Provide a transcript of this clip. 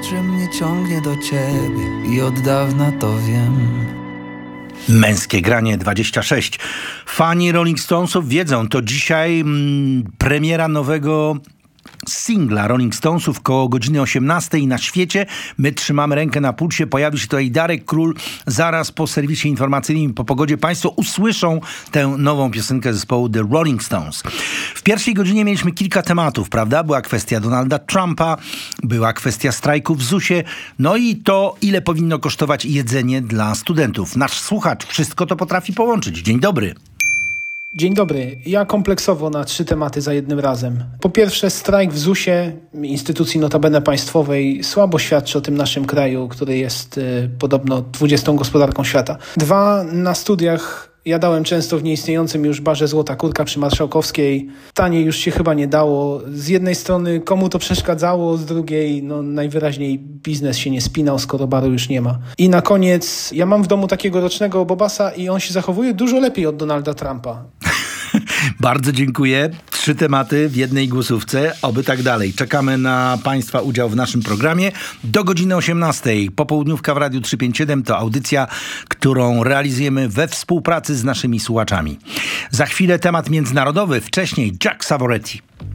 czym mnie ciągnie do ciebie i od dawna to wiem. Męskie granie 26. Fani Rolling Stonesów wiedzą, to dzisiaj premiera nowego singla Rolling Stonesów koło godziny 18 na świecie. My trzymamy rękę na pulsie. Pojawi się tutaj Darek Król zaraz po serwisie informacyjnym po pogodzie. Państwo usłyszą tę nową piosenkę zespołu The Rolling Stones. W pierwszej godzinie mieliśmy kilka tematów, prawda? Była kwestia Donalda Trumpa, była kwestia strajku w ZUS-ie, no i to, ile powinno kosztować jedzenie dla studentów. Nasz słuchacz wszystko to potrafi połączyć. Dzień dobry. Dzień dobry. Ja kompleksowo na 3 tematy za jednym razem. Po pierwsze, strajk w ZUS-ie, instytucji notabene państwowej, słabo świadczy o tym naszym kraju, który jest podobno 20. gospodarką świata. 2, na studiach jadałem często w nieistniejącym już barze Złota Kurka przy Marszałkowskiej. Taniej już się chyba nie dało. Z jednej strony komu to przeszkadzało, z drugiej najwyraźniej biznes się nie spinał, skoro baru już nie ma. I na koniec, ja mam w domu takiego rocznego Bobasa i on się zachowuje dużo lepiej od Donalda Trumpa. Bardzo dziękuję. 3 tematy w jednej głosówce. Oby tak dalej. Czekamy na Państwa udział w naszym programie do godziny 18. Popołudniówka w Radiu 357 to audycja, którą realizujemy we współpracy z naszymi słuchaczami. Za chwilę temat międzynarodowy. Wcześniej Jack Savoretti.